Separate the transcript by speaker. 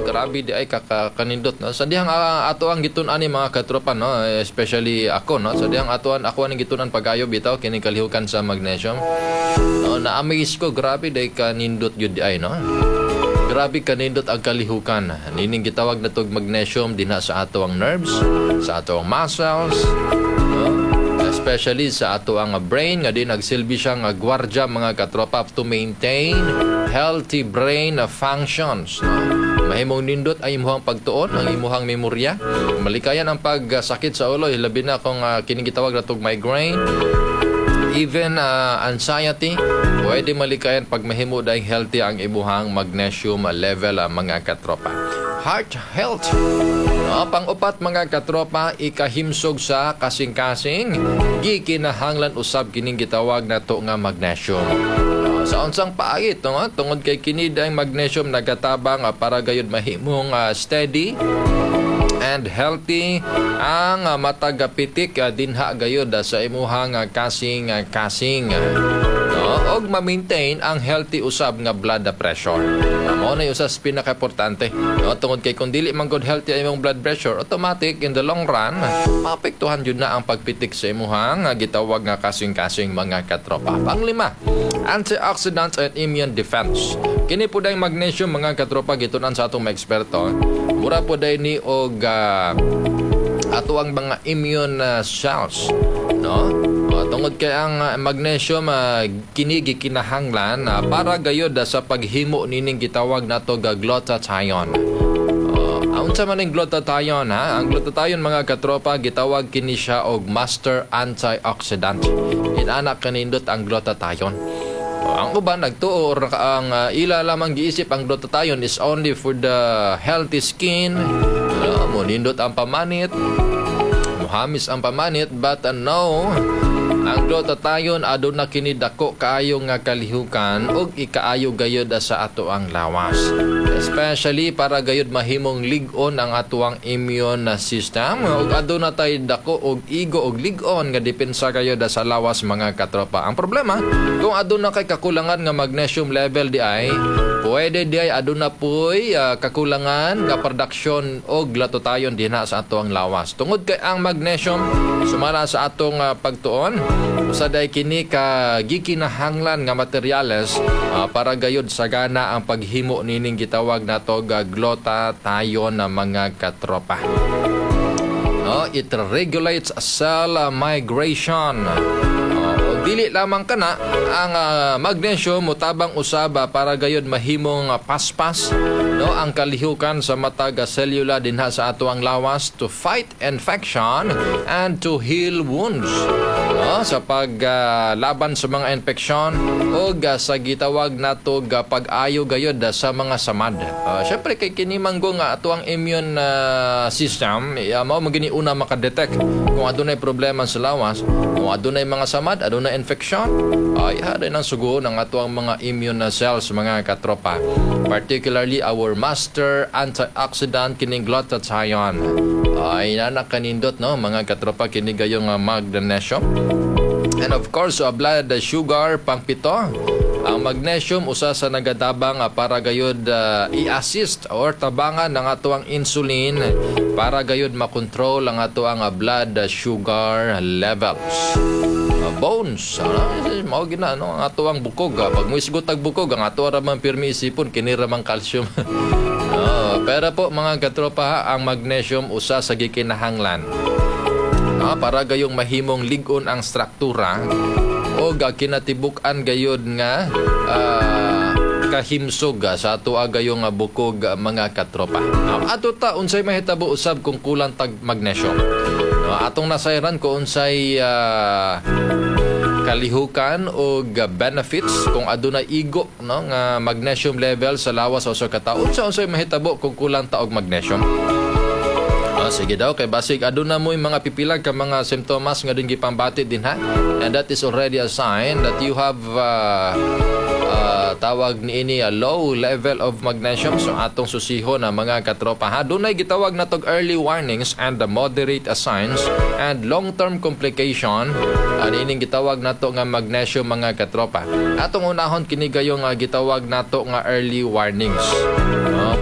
Speaker 1: grabe di ay kanindot, no? Sa dihang ato ang gitun-an ni mga katropa, no? Especially ako, no? Sa dihang ako ang gitunan pagayo bitaw kini kalihukan sa magnesium. No, na-amaze ko, grabe di ay kanindot yun di ay, no? Grabe kanindot ang kalihukan. Nining gitawag na tog magnesium dinha sa ato ang nerves, sa ato ang muscles, no? Especially sa ato ang brain nga din nagsilbi siya nga gwardya mga katropa to maintain healthy brain functions, no? Mahimong nindot ay imuhang pagtuon, ang imuhang memorya, malikayan ang pagsakit sa ulo, labi na kung kining gitawag na tog migraine, even anxiety, pwede malikayan pag mahimo dahil healthy ang imuhang magnesium level mga katropa. Heart health. No, pang-upat mga katropa, ikahimsog sa kasing-kasing, gikinahanglan usab kining gitawag na to nga magnesium. Sa unsang paagit, no? Tungod kay kini dahil magnesium nagatabang para gayud mahimong steady and healthy ang matagapitik dinha gayud sa imuhang kasing-kasing, no? Og ma-maintain ang healthy usab nga blood pressure. Mao na usas pinaka-importante, no? Tungod kay kung dili man good healthy ang imong blood pressure, automatic in the long run maapektuhan jud na ang pagpitik sa imuhang gitawag nga kasing-kasing mga katropa. Panglima, antioxidants and immune defense. Kini po dahil magnesium mga katropa gitunan sa atong mga eksperto, mura po dahil ni og ato ang mga immune cells, no? Tungod kay ang magnesium kini gikinahanglan para gayud sa paghimo nining gitawag nato ga glutathione. Unsa man ang glutathione, ha? Ang glutathione mga katropa gitawag kini siya og master antioxidant. Inanak kanindot ang glutathione. Ang uban nagtuo ang ila lamang giisip ang glutathione is only for the healthy skin. Munindot ang pamanit, muhamis ang pamanit, but no, ang glutathione aduna kini dako kaayo nga kalihukan ug ikaayo gayud sa ato ang lawas, especially para gayud mahimong lig-on ang ato ang immune system ug aduna tay dako og igo og lig-on nga depensa gayud sa lawas mga katropa. Ang problema kung aduna kay kakulangan nga magnesium level di ay pwede di ay aduna poy kakulangan nga production og glutathione dinha sa ato ang lawas. Tungod kay ang magnesium sumara sa atong pagtuon, usaday kini ka gikinahanglan nga materyales para gayud sagana ang paghimo nining gitawag nato ga glutathione na mga katropa. No, it regulates cell migration. Dili lamang kana ang magnesium mutabang usaba para gayud mahimong paspas, no, ang kalihukan sa matag selula dinha sa ato ang lawas to fight infection and to heal wounds, no, sa paglaban sa mga infeksyon o sa gitawag nato pag-ayo gayud sa mga samad. Syempre kay kini manggo nga ato ang immune system mao magini una makadetect kung adunay problema sa lawas, kung adunay mga samad, adunay infection, ay haday nang sugo ng ato ang mga immune cells mga katropa, particularly our master antioxidant kining glutathione. Ay nanak kanindot, no, mga katropa, kini gayong magnesium. And of course, blood sugar pangpito. Ang magnesium usa sa nagatabang para gayud i-assist or tabangan ng ato ang insulin para gayud makontrol ang ato ang blood sugar levels. Bones, mao gina, no, ang ato ang bukog. Pag mo isgot ang bukog, ang ato ra man pirmi isipon kini ra man calcium. Pero po mga katropa, ang magnesium usa sa gikinahanglan para gayong mahimong lig-on ang struktura o kinatibuk-an gayod nga kahimsog sa ato gayong bukog mga katropa. Ato ta unsay mahitabo usab kung kulang tag magnesium. Atong nasayran ko unsay kalihukan o benefits kung aduna igo, no, nga magnesium level sa lawas o sa katao. Unsay mahitabo kung kulang ta og magnesium. Sige daw, kay basig aduna mo yung mga pipilag ka mga simptomas nga din gipambati din, ha? And that is already a sign that you have tawag ni ini a low level of magnesium. So atong susiho na mga katropa, ha? Dunay gitawag na tog early warnings and the moderate signs and long-term complication. Ining gitawag nato nga magnesium mga katropa. Atong unahon kini gayong gitawag nato nga early warnings.